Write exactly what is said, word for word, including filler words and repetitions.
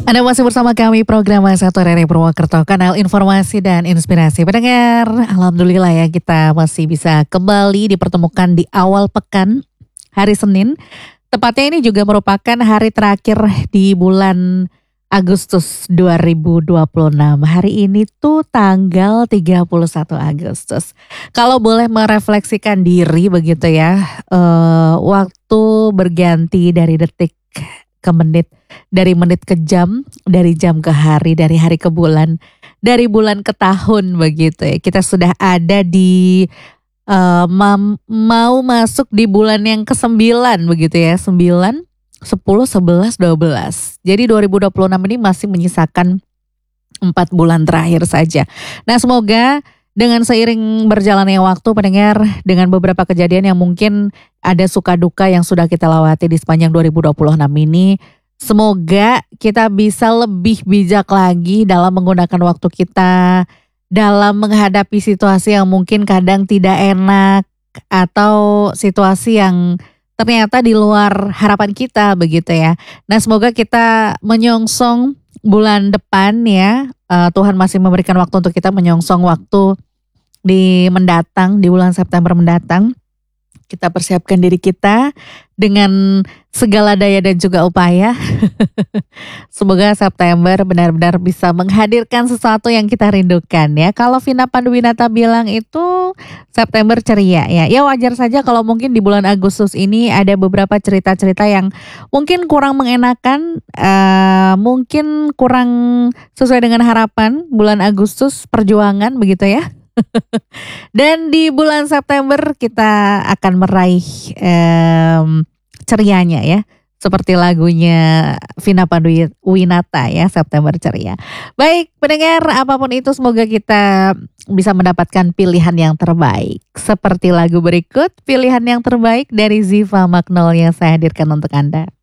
Anda masih bersama kami program satu R R I Purwokerto, kanal informasi dan inspirasi. Pendengar, alhamdulillah ya kita masih bisa kembali dipertemukan di awal pekan hari Senin. Tepatnya ini juga merupakan hari terakhir di bulan Agustus dua ribu dua puluh enam. Hari ini tuh tanggal tiga puluh satu Agustus. Kalau boleh merefleksikan diri begitu ya, eh, waktu berganti dari detik ke menit, dari menit ke jam, dari jam ke hari, dari hari ke bulan, dari bulan ke tahun begitu ya. Kita sudah ada di uh, mam, mau masuk di bulan yang kesembilan begitu ya, sembilan, sepuluh, sebelas, dua belas. Jadi dua ribu dua puluh enam ini masih menyisakan empat bulan terakhir saja. Nah, semoga dengan seiring berjalannya waktu pendengar, dengan beberapa kejadian yang mungkin ada suka duka yang sudah kita lewati di sepanjang dua ribu dua puluh enam ini, semoga kita bisa lebih bijak lagi dalam menggunakan waktu kita, dalam menghadapi situasi yang mungkin kadang tidak enak atau situasi yang ternyata di luar harapan kita begitu ya. Nah, semoga kita menyongsong bulan depan ya, uh, Tuhan masih memberikan waktu untuk kita menyongsong waktu di mendatang, di bulan September mendatang. Kita persiapkan diri kita dengan segala daya dan juga upaya. Semoga September benar-benar bisa menghadirkan sesuatu yang kita rindukan ya. Kalau Vina Panduwinata bilang itu September ceria ya. Ya wajar saja kalau mungkin di bulan Agustus ini ada beberapa cerita-cerita yang mungkin kurang mengenakan, uh, mungkin kurang sesuai dengan harapan bulan Agustus perjuangan begitu ya. Dan di bulan September kita akan meraih um, cerianya ya. Seperti lagunya Vina Panduwinata ya, September ceria. Baik pendengar, apapun itu semoga kita bisa mendapatkan pilihan yang terbaik. Seperti lagu berikut, pilihan yang terbaik dari Ziva Magnolia saya hadirkan untuk Anda.